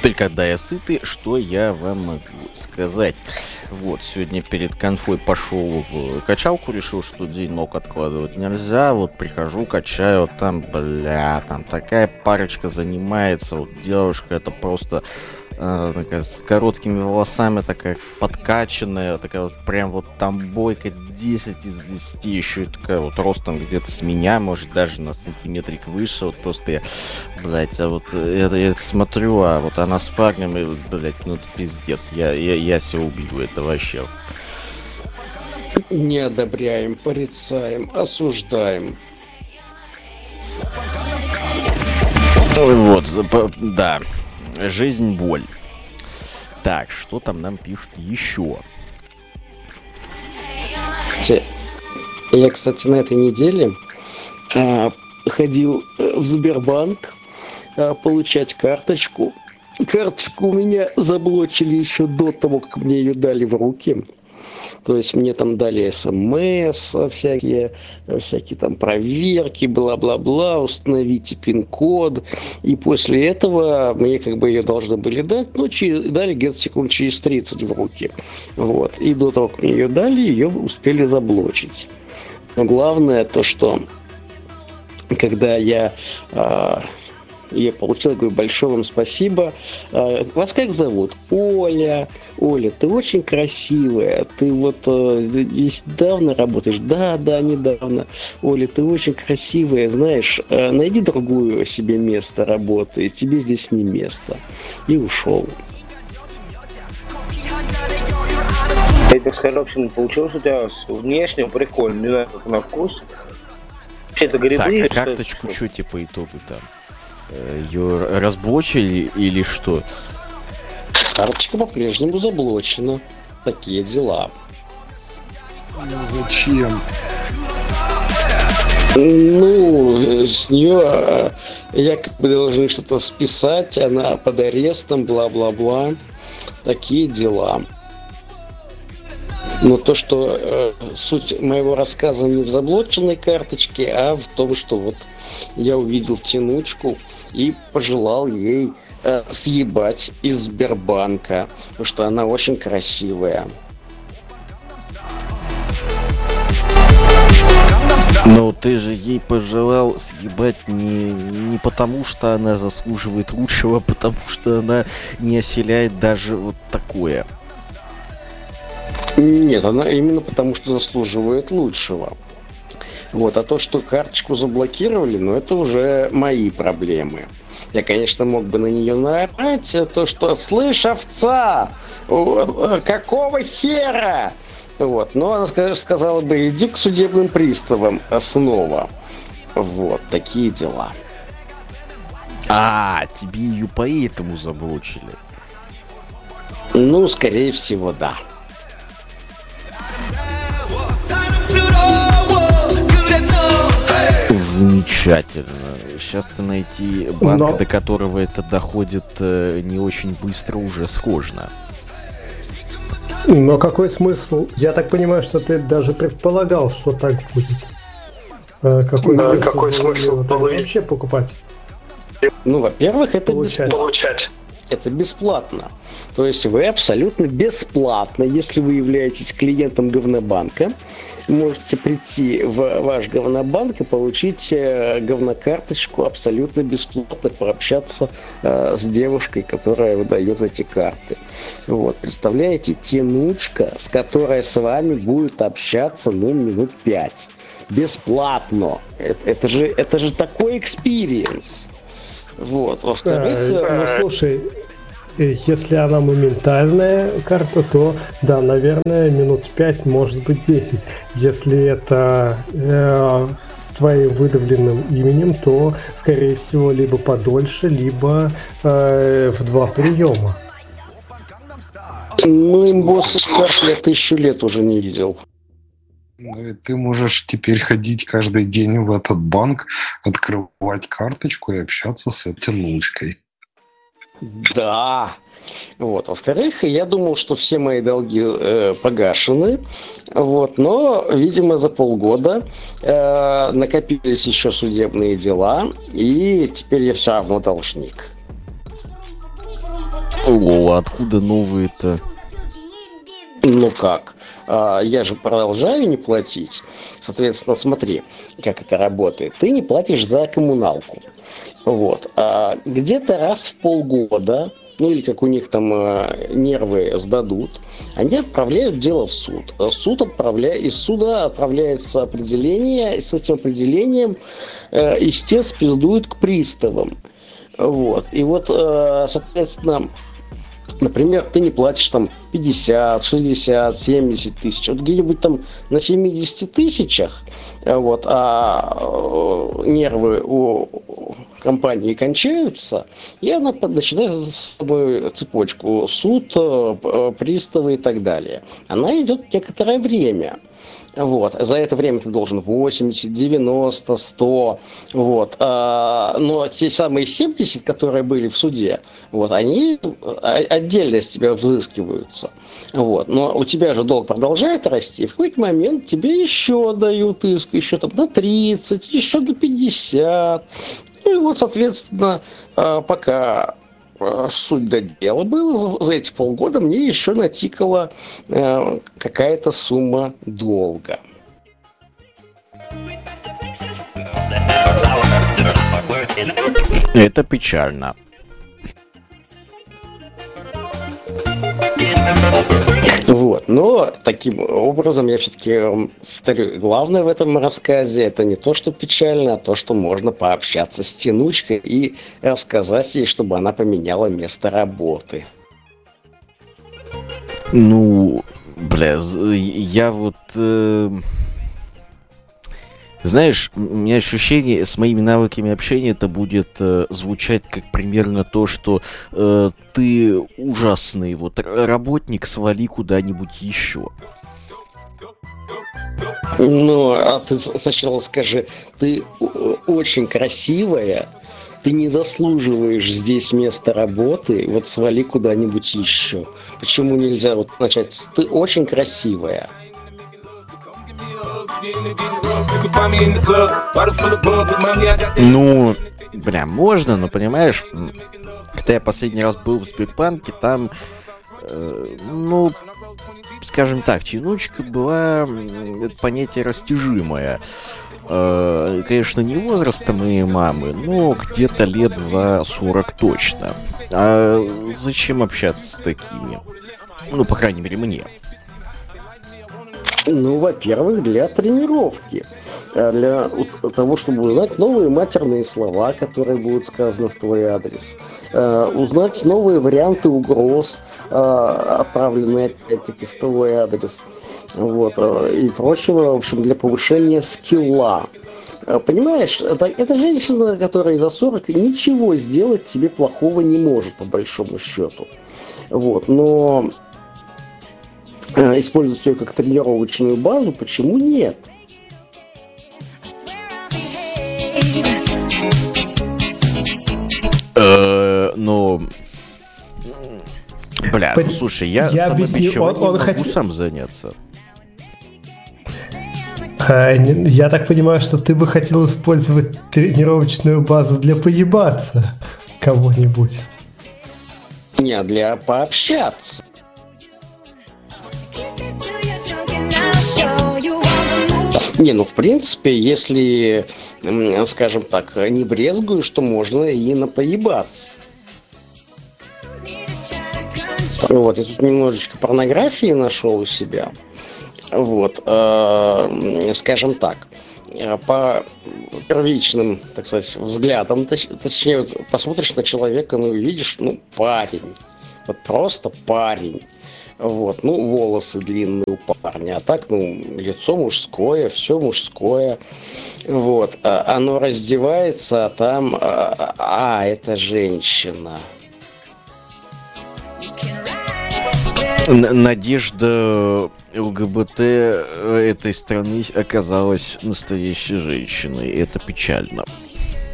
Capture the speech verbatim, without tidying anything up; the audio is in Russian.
теперь, когда я сытый, что я вам могу сказать? Вот, сегодня перед конфой пошел в качалку, решил, что день ног откладывать нельзя. Вот прихожу, качаю, там, бля, там такая парочка занимается. Вот девушка, это просто э, такая, с короткими волосами, такая подкачанная, такая вот прям вот там бойка десять из десяти, еще и такая вот ростом где-то с меня, может даже на сантиметрик выше. Вот просто я, блядь, а вот я, я смотрю, а вот она с парнем, и, блядь, ну это пиздец, я, я, я себя убью, это вообще. Не одобряем, порицаем, осуждаем. Вот, да, жизнь боль. Так, что там нам пишут еще? Я, кстати, на этой неделе а, ходил в Сбербанк а, получать карточку. Карточку у меня заблочили еще до того, как мне ее дали в руки. То есть мне там дали смс, всякие, всякие там проверки, бла-бла-бла, установите пин-код. И после этого мне как бы ее должны были дать, но через, дали где-то секунд через тридцать в руки. Вот. И до того, как мне ее дали, ее успели заблочить. Но главное то, что когда я... А, я получил, я говорю, большое вам спасибо. Вас как зовут? Оля. Оля, ты очень красивая. Ты вот здесь недавно работаешь? Да, да, недавно. Оля, ты очень красивая. Знаешь, найди другое себе место работы. Тебе здесь не место. И ушел. Это, короче, получилось у тебя внешне прикольно. Не знаю, как на вкус. Это грибы. Так, карточку что, типа, по итогу там? Ее разблочили или что? Карточка по-прежнему заблочена. Такие дела. Ну зачем? Ну, с нее якобы должны что-то списать, она под арестом, бла-бла-бла. Такие дела. Но то, что э, суть моего рассказа не в заблоченной карточке, а в том, что вот я увидел тянучку и пожелал ей э, съебать из Сбербанка, потому что она очень красивая. Но ты же ей пожелал съебать не, не потому, что она заслуживает лучшего, а потому что она не оселяет даже вот такое. Нет, она именно потому, что заслуживает лучшего. Вот, а то, что карточку заблокировали, ну, это уже мои проблемы. Я, конечно, мог бы на нее наорать, то, что «Слышь, овца! Какого хера?» Вот, но она сказала бы «Иди к судебным приставам снова». Вот, такие дела. А, тебе ее поэтому заблочили? Ну, скорее всего, да. Замечательно. Сейчас-то найти банк, Но... до которого это доходит э, не очень быстро, уже сложно. Но какой смысл? Я так понимаю, что ты даже предполагал, что так будет. Э, какой да, смысл, какой смысл было вообще покупать? Ну, во-первых, это Получать. бесплатно. Это бесплатно. То есть вы абсолютно бесплатно, если вы являетесь клиентом говнобанка, можете прийти в ваш говнобанк и получить э, говнокарточку абсолютно бесплатно, пообщаться э, с девушкой, которая выдает эти карты. Вот, представляете, тянучка, с которой с вами будет общаться, ну, минут пять. Бесплатно. Это, это же, это же такой экспириенс. Вот, во-вторых... А, ну, слушай, если она моментальная карта, то, да, наверное, минут пять, может быть десять. Если это э, с твоим выдавленным именем, то, скорее всего, либо подольше, либо э, в два приема. Ну, имбосс карт я тысячу лет уже не видел. Ну и ты можешь теперь ходить каждый день в этот банк, открывать карточку и общаться с этой тянучкой. Да. Вот. Во-вторых, я думал, что все мои долги э, погашены. Вот. Но, видимо, за полгода э, накопились еще судебные дела, и теперь я все равно должник. О, откуда новые-то? Ну как? А, я же продолжаю не платить. Соответственно, смотри, как это работает. Ты не платишь за коммуналку. Вот. А где-то раз в полгода, ну или как у них там э, нервы сдадут, они отправляют дело в суд. Суд отправляет, из суда отправляется определение, и с этим определением э, истец пиздует к приставам. Вот. И вот, э, соответственно, например, ты не платишь там пятьдесят, шестьдесят, семьдесят тысяч. Вот где-нибудь там на семидесяти тысячах, вот, а нервы у компании кончаются, и она начинает свою цепочку: суд, приставы и так далее. Она идет некоторое время. Вот. За это время ты должен восемьдесят, девяносто, сто. Вот. А, но те самые семьдесят, которые были в суде, вот, они отдельно с тебя взыскиваются. Вот. Но у тебя же долг продолжает расти, и в какой-то момент тебе еще дают иск, еще там на тридцать, еще на пятьдесят. Ну и вот, соответственно, пока суть до дела было, за, за эти полгода мне еще натикала э, какая-то сумма долга. Это печально. Вот. Но таким образом я все-таки повторю, главное в этом рассказе это не то, что печально, а то, что можно пообщаться с Тянучкой и рассказать ей, чтобы она поменяла место работы. Ну, бля, я вот... Э... Знаешь, у меня ощущение, с моими навыками общения это будет э, звучать как примерно то, что э, ты ужасный вот работник, свали куда-нибудь еще. Ну, а ты сначала скажи, ты очень красивая, ты не заслуживаешь здесь места работы, вот свали куда-нибудь еще. Почему нельзя вот начать с «ты очень красивая»? Ну, бля, можно, но понимаешь, когда я последний раз был в Сбербанке, там, э, ну, скажем так, тянучка была, это понятие растяжимое. Э, конечно, не возрастом моей мамы, но где-то лет за сорок точно. А зачем общаться с такими? Ну, по крайней мере, мне. Ну, во-первых, для тренировки, для того, чтобы узнать новые матерные слова, которые будут сказаны в твой адрес, узнать новые варианты угроз, отправленные опять-таки в твой адрес, вот, и прочего, в общем, для повышения скилла. Понимаешь, это, это женщина, которая за сорок, ничего сделать тебе плохого не может, по большому счету. Вот, но... использовать ее как тренировочную базу, почему нет? Э, ну, бля, ну слушай, я, я самобичеванием могу хотел... сам заняться. А, я так понимаю, что ты бы хотел использовать тренировочную базу для поебаться кого-нибудь. Не, для пообщаться. Не, ну в принципе, если, скажем так, не брезгую, что можно и напоебаться. Вот, я тут немножечко порнографии нашел у себя. Вот, э, скажем так, по первичным, так сказать, взглядам, точ, точнее, вот, посмотришь на человека, ну, видишь, ну, парень, вот просто парень. Вот, ну, волосы длинные у парня, а так, ну, лицо мужское, все мужское. Вот, а, оно раздевается, а там, а, а это женщина. Надежда ЛГБТ этой страны оказалась настоящей женщиной. Это печально.